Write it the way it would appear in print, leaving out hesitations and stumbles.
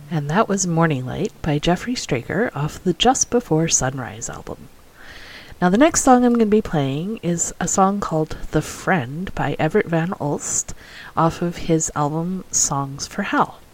And that was Morning Light by Jeffrey Straker off the Just Before Sunrise album. Now the next song I'm going to be playing is a song called The Friend by Everett Van Ulst off of his album Songs for Hell.